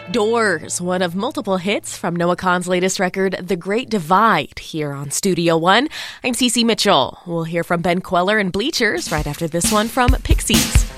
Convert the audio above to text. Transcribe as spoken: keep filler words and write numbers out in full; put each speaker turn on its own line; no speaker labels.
Doors, one of multiple hits from Noah Kahan's latest record, The Great Divide, here on Studio One. I'm Cece Mitchell. We'll hear from Ben Kweller and Bleachers right after this one from Pixies.